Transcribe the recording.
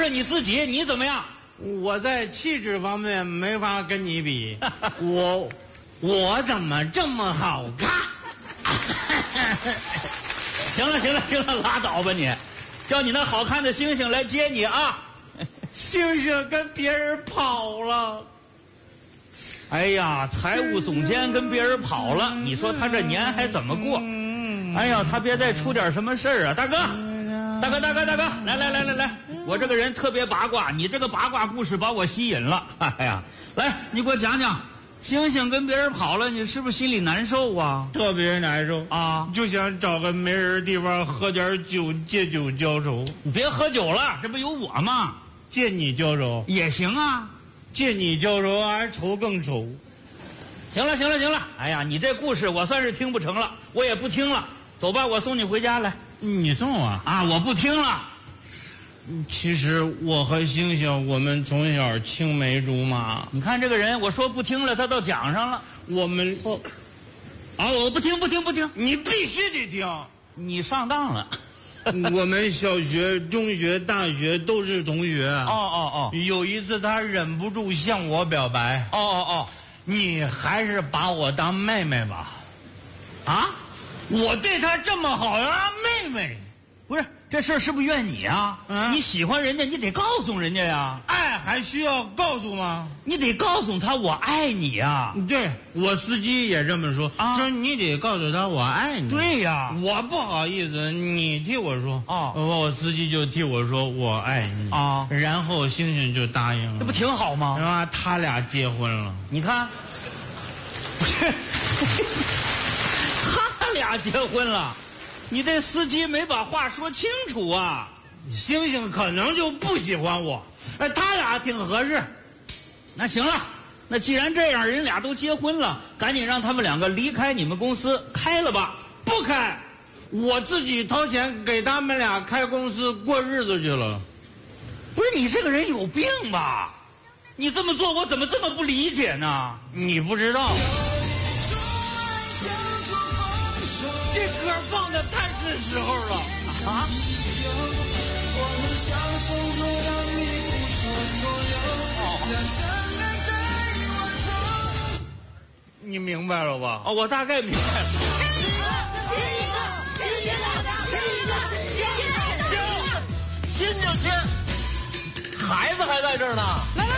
了你自己，你怎么样？ 我在气质方面没法跟你比，我怎么这么好看？ 行了，拉倒吧你，叫你那好看的星星来接你啊！ 星星跟别人跑了。 哎呀，财务总监跟别人跑了，你说他这年还怎么过？哎呀，他别再出点什么事儿啊！大哥，来，我这个人特别八卦，你这个八卦故事把我吸引了。哎呀，来，你给我讲讲，星星跟别人跑了，你是不是心里难受啊？ 特别难受啊， 就想找个没人的地方喝点酒，借酒浇愁。 你别喝酒了，这不有我吗？ 借你浇愁也行啊。 借你浇愁，还愁更愁。 行了，哎呀，你这故事我算是听不成了，我也不听了。走吧，我送你回家来。 你送我啊？我不听了。 其实我和星星，我们从小青梅竹马。 你看这个人，我说不听了，他倒讲上了。 我们我不听， 你必须得听。 你上当了。 我们小学、中学、大学都是同学。 哦。 有一次他忍不住向我表白。 哦。 你还是把我当妹妹吧。 啊？ 我对他这么好，要让妹妹。 不是，这事儿是不是怨你啊？你喜欢人家，你得告诉人家呀。 爱还需要告诉吗？ 你得告诉他我爱你呀。 对，我司机也这么说，说你得告诉他我爱你。 对呀， 我不好意思，你替我说。我司机就替我说我爱你啊， 然后星星就答应了。 这不挺好吗？ 然后他俩结婚了。 你看，不是，他俩结婚了。你这司机没把话说清楚啊！ 星星可能就不喜欢我，他俩挺合适。 那行了，那既然这样，人俩都结婚了，赶紧让他们两个离开你们公司，开了吧。 不开，我自己掏钱给他们俩开公司过日子去了。 不是你这个人有病吧？你这么做，我怎么这么不理解呢？ 你不知道。这歌放的太是时候了啊！你明白了吧？ 我大概明白了。 亲就亲，孩子还在这儿呢。来。